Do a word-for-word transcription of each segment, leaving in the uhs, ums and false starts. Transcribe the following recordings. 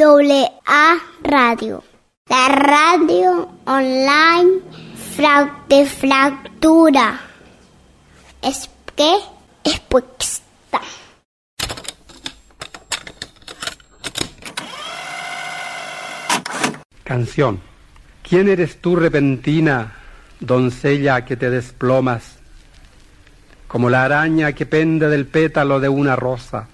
Doble A Radio. La radio online fra- de fractura. Es que es puesta. Canción. ¿Quién eres tú, repentina, doncella que te desplomas, como la araña que pende del pétalo de una rosa?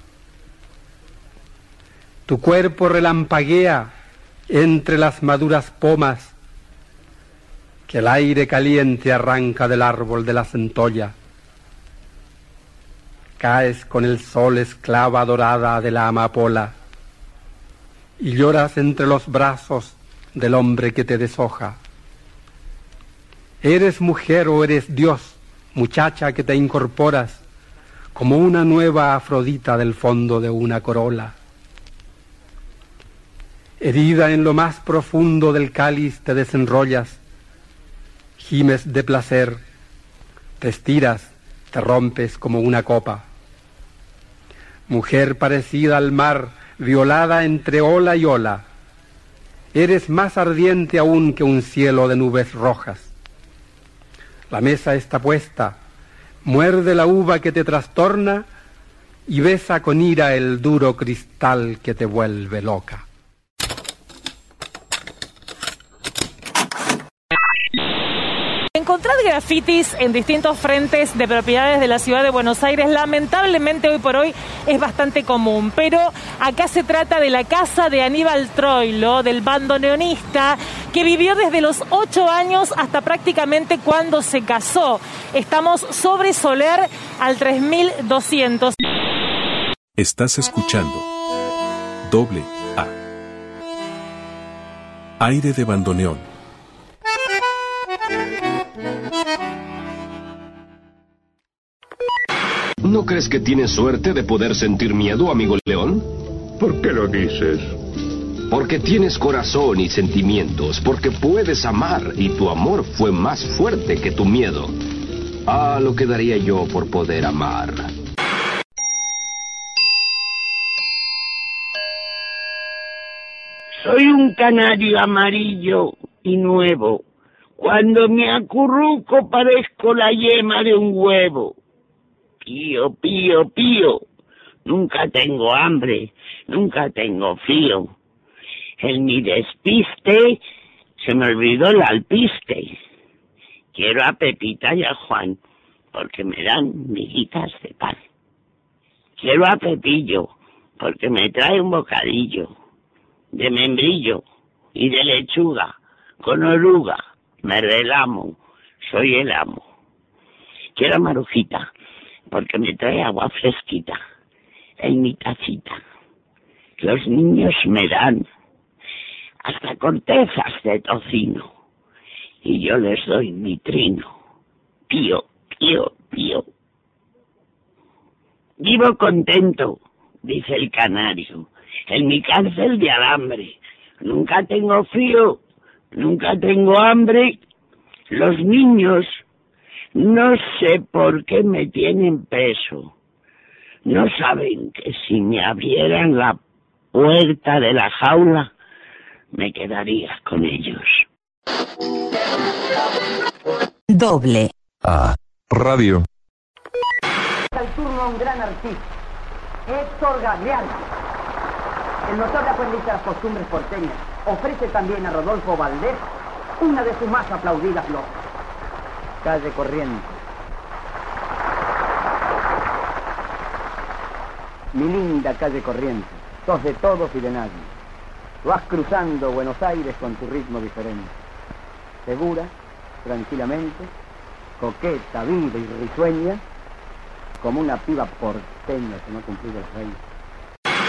Tu cuerpo relampaguea entre las maduras pomas que el aire caliente arranca del árbol de la centolla. Caes con el sol esclava dorada de la amapola y lloras entre los brazos del hombre que te deshoja. ¿Eres mujer o eres Dios, muchacha que te incorporas como una nueva Afrodita del fondo de una corola? Herida en lo más profundo del cáliz te desenrollas, gimes de placer, te estiras, te rompes como una copa. Mujer parecida al mar, violada entre ola y ola, eres más ardiente aún que un cielo de nubes rojas. La mesa está puesta, muerde la uva que te trastorna y besa con ira el duro cristal que te vuelve loca. Encontrar grafitis en distintos frentes de propiedades de la ciudad de Buenos Aires, lamentablemente hoy por hoy es bastante común, pero acá se trata de la casa de Aníbal Troilo, del bandoneonista, que vivió desde los ocho años hasta prácticamente cuando se casó. Estamos sobre Soler al tres mil doscientos. Estás escuchando Doble A. Aire de bandoneón. ¿No crees que tienes suerte de poder sentir miedo, amigo León? ¿Por qué lo dices? Porque tienes corazón y sentimientos, porque puedes amar y tu amor fue más fuerte que tu miedo. Ah, lo que daría yo por poder amar. Soy un canario amarillo y nuevo. Cuando me acurruco parezco la yema de un huevo. Pío, pío, pío. Nunca tengo hambre, nunca tengo frío. En mi despiste se me olvidó el alpiste. Quiero a Pepita y a Juan, porque me dan miguitas de pan. Quiero a Pepillo, porque me trae un bocadillo de membrillo y de lechuga con oruga. Me relamo, soy el amo. Quiero a Marujita, porque me trae agua fresquita en mi tacita. Los niños me dan hasta cortezas de tocino y yo les doy mi trino. Pío, pío, pío. Vivo contento, dice el canario, en mi cárcel de alambre. Nunca tengo frío, nunca tengo hambre. Los niños no sé por qué me tienen preso. No saben que si me abrieran la puerta de la jaula, me quedaría con ellos. Doble A Radio. Al turno a un gran artista, Héctor Galeano. El notable aprendiz de las costumbres porteñas ofrece también a Rodolfo Valdés una de sus más aplaudidas loas. Calle Corrientes. Mi linda calle Corrientes, sos de todos y de nadie. Vas cruzando Buenos Aires con tu ritmo diferente. Segura, tranquilamente, coqueta, viva y risueña, como una piba porteña que no ha cumplido el rey.